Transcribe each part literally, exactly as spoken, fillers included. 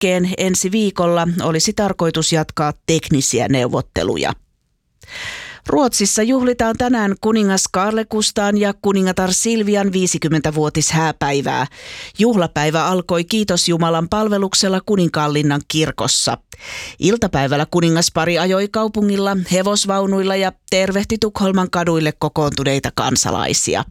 jälkeen ensi viikolla olisi tarkoitus jatkaa teknisiä neuvotteluja. Ruotsissa juhlitaan tänään kuningas Carl Gustaan ja kuningatar Silvian viisikymmenvuotishääpäivää. Juhlapäivä alkoi kiitos Jumalan palveluksella Kuninkaallinnan kirkossa. Iltapäivällä kuningaspari ajoi kaupungilla hevosvaunuilla ja tervehti Tukholman kaduille kokoontuneita kansalaisia.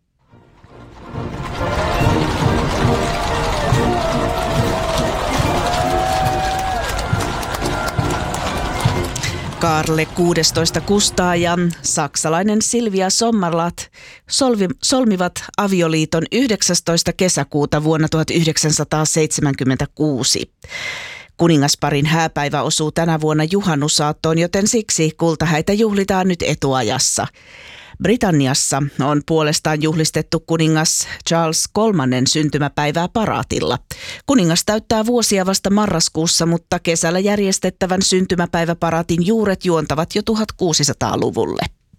Karle kuusitoista Gustaa ja saksalainen Silvia Sommerlath solvi, solmivat avioliiton yhdeksästoista kesäkuuta vuonna tuhatyhdeksänsataaseitsemänkymmentäkuusi. Kuningasparin hääpäivä osuu tänä vuonna juhannusaattoon, joten siksi kultahäitä juhlitaan nyt etuajassa. Britanniassa on puolestaan juhlistettu kuningas Charles kolmannen syntymäpäivää paraatilla. Kuningas täyttää vuosia vasta marraskuussa, mutta kesällä järjestettävän syntymäpäiväparaatin juuret juontavat jo tuhatkuusisataaluvulle.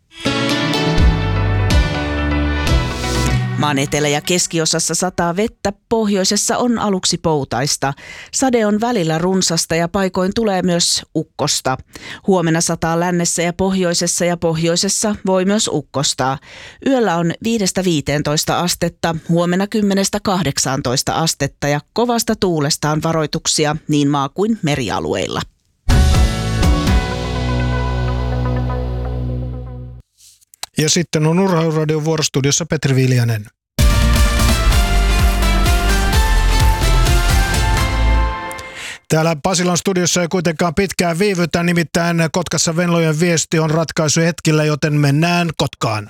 Maan etelä- ja keskiosassa sataa vettä, pohjoisessa on aluksi poutaista. Sade on välillä runsasta ja paikoin tulee myös ukkosta. Huomenna sataa lännessä ja pohjoisessa ja pohjoisessa voi myös ukkostaa. Yöllä on viidestä viiteentoista astetta, huomenna kymmenestä kahdeksaantoista astetta ja kovasta tuulesta on varoituksia niin maa- kuin merialueilla. Ja sitten on Urheiluradion vuorostudiossa Petri Viljanen. Täällä Pasilan studiossa ei kuitenkaan pitkään viivytä, nimittäin Kotkassa Venlojen viesti on ratkaisu hetkillä, joten mennään Kotkaan.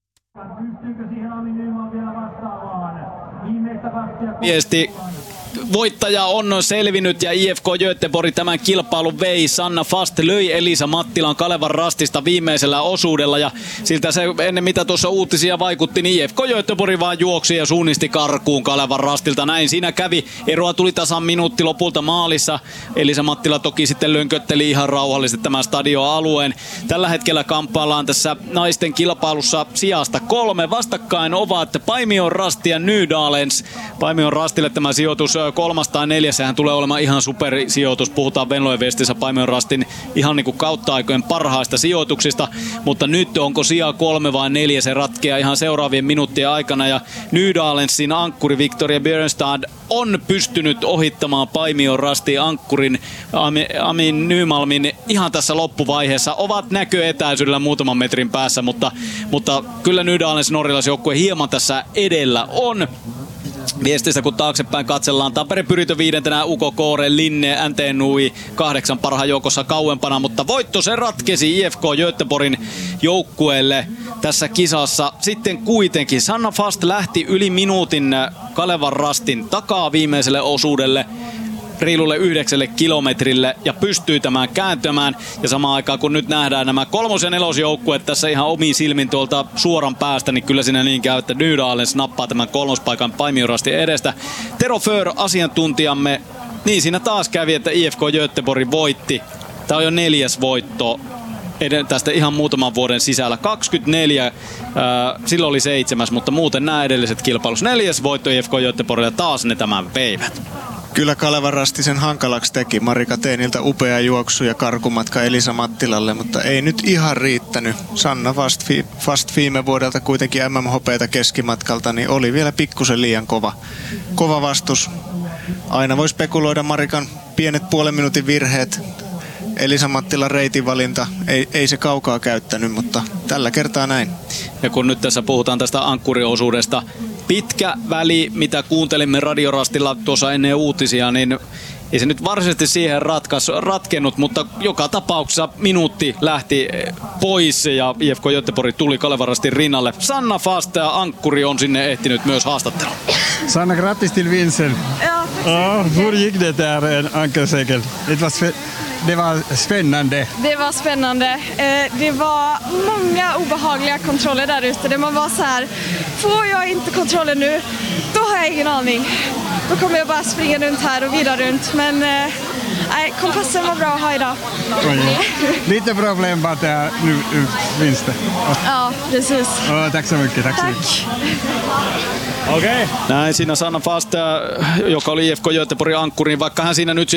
Viesti. Voittaja on selvinnyt ja I F K Göteborg tämän kilpailun vei. Sanna Fast löi Elisa Mattilan Kalevan rastista viimeisellä osuudella ja siltä se ennen mitä tuossa uutisia vaikutti, niin I F K Göteborg vaan juoksi ja suunnisti karkuun Kalevan rastilta. Näin siinä kävi. Eroa tuli tasan minuutti lopulta maalissa. Elisa Mattila toki sitten lönkötteli ihan rauhallisesti tämän stadioalueen. Tällä hetkellä kamppaillaan tässä naisten kilpailussa sijasta kolme. Vastakkain ovat Paimion Rasti ja Nydalens. Paimion Rastille tämä sijoitus kolmas tai neljäs, sehän tulee olemaan ihan supersijoitus. Puhutaan Venlojen viestissä Paimion Rastin ihan niin kuin kautta aikojen parhaista sijoituksista, mutta nyt onko sija kolme vai neljä, se ratkeaa ihan seuraavien minuuttien aikana ja Nydalensin ankkuri Victoria Björnstad on pystynyt ohittamaan Paimion Rastin ankkurin Amin Nymalmin ihan tässä loppuvaiheessa. Ovat näköetäisyydellä muutaman metrin päässä, mutta, mutta kyllä Nydalens norjalaisjoukkue hieman tässä edellä on. Viestissä kun taaksepäin katsellaan, Tampere Pyritö viidentenä, Uko Koore, Linne, N T Nui kahdeksan parhaan joukossa kauempana, mutta voitto se ratkesi I F K Göteborgin joukkueelle tässä kisassa. Sitten kuitenkin Sanna Fast lähti yli minuutin Kalevan rastin takaa viimeiselle osuudelle, reilulle yhdeksälle kilometrille ja pystyy tämän kääntämään. Ja samaan aikaan kun nyt nähdään nämä kolmos- ja nelosjoukkueet tässä ihan omiin silmin tuolta suoran päästä, niin kyllä siinä niin käy, että Nydalens nappaa tämän kolmospaikan Paimion Rastin edestä. Tero Föhr, asiantuntijamme, niin siinä taas kävi, että I F K Göteborg voitti. Tämä on jo neljäs voitto tästä ihan muutaman vuoden sisällä. kaksikymmentäneljä, äh, silloin oli seitsemäs, mutta muuten nämä edelliset kilpailut. Neljäs voitto I F K Göteborgilla, taas ne tämän veivät. Kyllä Kalevan Rasti sen hankalaksi teki. Marika Teeniltä upea juoksu ja karkumatka Elisa Mattilalle, mutta ei nyt ihan riittänyt. Sanna Fast, Fast viime vuodelta kuitenkin M M H-ta keskimatkalta, niin oli vielä pikkusen liian kova, kova vastus. Aina voi spekuloida Marikan pienet puolen minuutin virheet. Elisa Mattilan reitinvalinta ei, ei se kaukaa käyttänyt, mutta tällä kertaa näin. Ja kun nyt tässä puhutaan tästä ankkuriosuudesta, pitkä väli, mitä kuuntelimme Radiorastilla tuossa ennen uutisia, niin ei se nyt varsinaisesti siihen ratkas, ratkennut, mutta joka tapauksessa minuutti lähti pois ja I F K Göteborg tuli Kalevan Rastin rinnalle. Sanna Fast ja ankkuri on sinne ehtinyt myös haastatteluun. Sanna, grattis till vinsten. Ja, ja, hur gick det där en ankelsekel? Det var, det var spännande. Det var spännande. Det var många obehagliga kontroller där ute. Det man var så här, får jag inte kontrollen nu, då har jag ingen aning. Då kommer jag bara springa runt här och vidare runt. Men nej, kompassen var bra att ha idag. Lite problem bara att det nu vinsten. Ja, precis. Ja, tack så mycket. Tack så tack. mycket. Okej. Okay. Näin siinä Sanna Fast, joka oli I F K Göteborgin ankkuri, vaikka hän siinä nyt